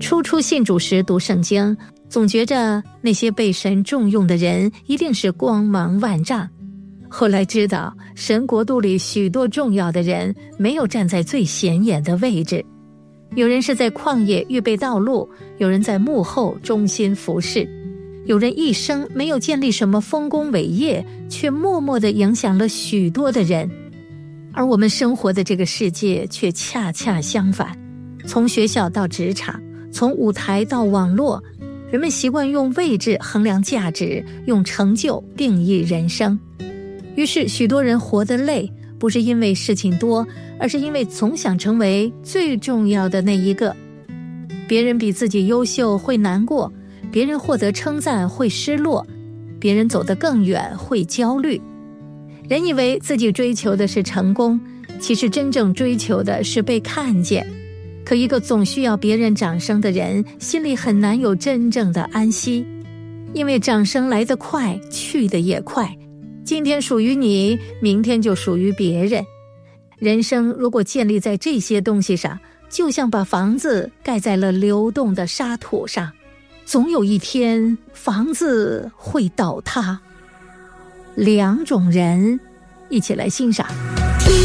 初初信主时读圣经，总觉着那些被神重用的人一定是光芒万丈。后来知道，神国度里许多重要的人没有站在最显眼的位置，有人是在旷野预备道路，有人在幕后忠心服侍，有人一生没有建立什么丰功伟业，却默默地影响了许多的人。而我们生活的这个世界却恰恰相反，从学校到职场，从舞台到网络，人们习惯用位置衡量价值，用成就定义人生。于是许多人活得累，不是因为事情多，而是因为总想成为最重要的那一个。别人比自己优秀会难过，别人获得称赞会失落，别人走得更远会焦虑。人以为自己追求的是成功，其实真正追求的是被看见。可一个总需要别人掌声的人，心里很难有真正的安息，因为掌声来得快，去得也快。今天属于你，明天就属于别人。人生如果建立在这些东西上，就像把房子盖在了流动的沙土上，总有一天房子会倒塌。两种人，一起来欣赏。